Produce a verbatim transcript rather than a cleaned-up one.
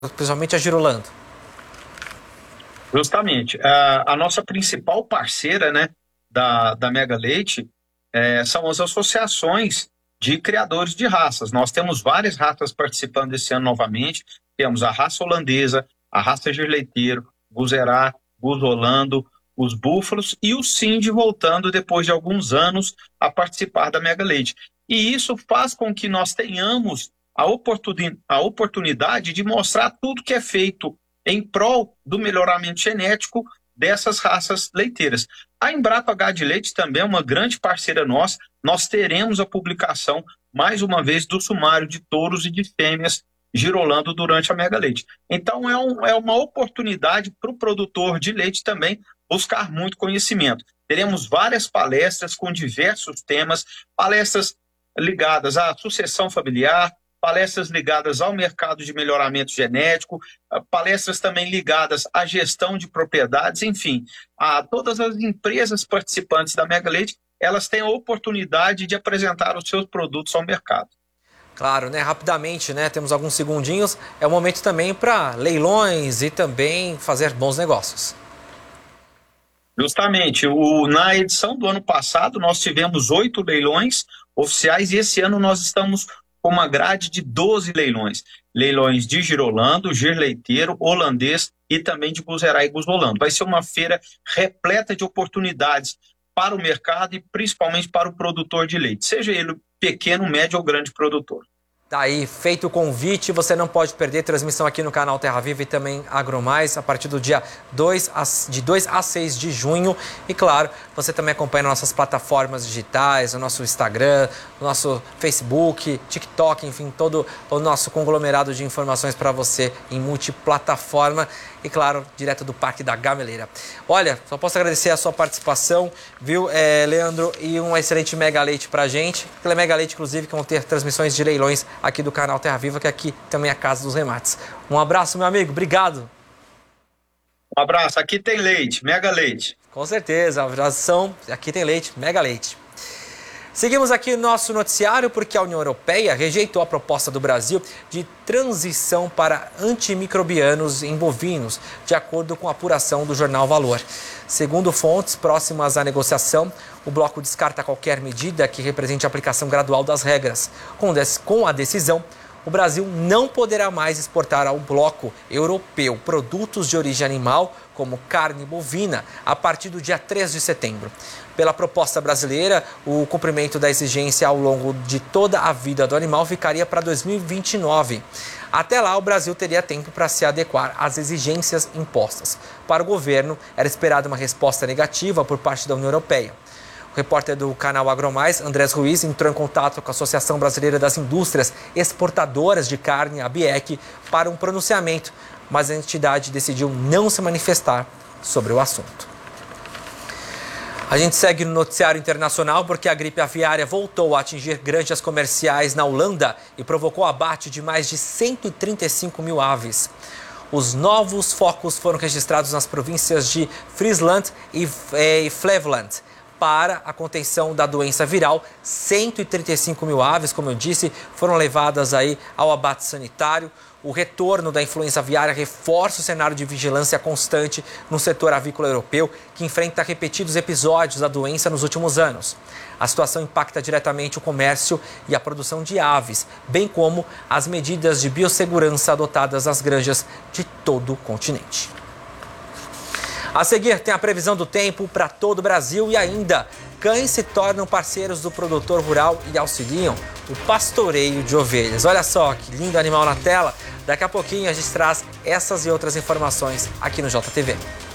principalmente a Girolando? Justamente. A, a nossa principal parceira, né, da, da Mega Leite é, são as associações de criadores de raças. Nós temos várias raças participando esse ano novamente. Temos a raça holandesa, a raça Girleiteiro, Guzerá, Guzolando, os búfalos e o Sind voltando depois de alguns anos a participar da Mega Leite. E isso faz com que nós tenhamos a, oportuni a oportunidade de mostrar tudo que é feito em prol do melhoramento genético dessas raças leiteiras. A Embrapa Gado e Leite também é uma grande parceira nossa. Nós teremos a publicação, mais uma vez, do sumário de touros e de fêmeas girolando durante a Mega Leite. Então, é, um, é uma oportunidade para o produtor de leite também buscar muito conhecimento. Teremos várias palestras com diversos temas, palestras ligadas à sucessão familiar, palestras ligadas ao mercado de melhoramento genético, palestras também ligadas à gestão de propriedades, enfim, a todas as empresas participantes da Mega Leite, elas têm a oportunidade de apresentar os seus produtos ao mercado. Claro, né? Rapidamente, né? Temos alguns segundinhos. É o momento também para leilões e também fazer bons negócios. Justamente. O, na edição do ano passado, nós tivemos oito leilões oficiais e esse ano nós estamos com uma grade de doze leilões. Leilões de Girolando, Girleiteiro, Holandês e também de Guzerá e Guzolando. Vai ser uma feira repleta de oportunidades para o mercado e principalmente para o produtor de leite, seja ele pequeno, médio ou grande produtor. Tá aí, feito o convite, você não pode perder transmissão aqui no canal Terra Viva e também AgroMais a partir do dia dois, de dois a seis de junho. E claro, você também acompanha nossas plataformas digitais, o nosso Instagram, o nosso Facebook, TikTok, enfim, todo o nosso conglomerado de informações para você em multiplataforma. E claro, direto do Parque da Gameleira. Olha, só posso agradecer a sua participação, viu, é, Leandro, e um excelente Mega Leite pra gente. Pela Mega Leite, inclusive, que vão ter transmissões de leilões aqui do canal Terra Viva, que aqui também é a casa dos remates. Um abraço, meu amigo, obrigado. Um abraço, aqui tem leite, Mega Leite. Com certeza, abração, aqui tem leite, Mega Leite. Seguimos aqui no nosso noticiário porque a União Europeia rejeitou a proposta do Brasil de transição para antimicrobianos em bovinos, de acordo com a apuração do jornal Valor. Segundo fontes próximas à negociação, o bloco descarta qualquer medida que represente a aplicação gradual das regras. Com a decisão, o Brasil não poderá mais exportar ao bloco europeu produtos de origem animal, como carne bovina, a partir do dia três de setembro. Pela proposta brasileira, o cumprimento da exigência ao longo de toda a vida do animal ficaria para dois mil e vinte e nove. Até lá, o Brasil teria tempo para se adequar às exigências impostas. Para o governo, era esperada uma resposta negativa por parte da União Europeia. O repórter do canal AgroMais, Andrés Ruiz, entrou em contato com a Associação Brasileira das Indústrias Exportadoras de Carne, a ABIEC, para um pronunciamento, mas a entidade decidiu não se manifestar sobre o assunto. A gente segue no noticiário internacional porque a gripe aviária voltou a atingir granjas comerciais na Holanda e provocou abate de mais de cento e trinta e cinco mil aves. Os novos focos foram registrados nas províncias de Friesland e Flevoland. Para a contenção da doença viral, cento e trinta e cinco mil aves, como eu disse, foram levadas aí ao abate sanitário. O retorno da influenza aviária reforça o cenário de vigilância constante no setor avícola europeu, que enfrenta repetidos episódios da doença nos últimos anos. A situação impacta diretamente o comércio e a produção de aves, bem como as medidas de biossegurança adotadas nas granjas de todo o continente. A seguir, tem a previsão do tempo para todo o Brasil e ainda, cães se tornam parceiros do produtor rural e auxiliam o pastoreio de ovelhas. Olha só que lindo animal na tela. Daqui a pouquinho a gente traz essas e outras informações aqui no J T V.